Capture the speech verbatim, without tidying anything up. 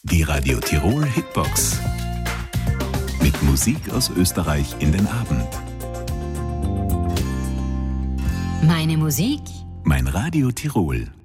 Die Radio Tirol Hitbox. Mit Musik aus Österreich in den Abend. Meine Musik. Mein Radio Tirol.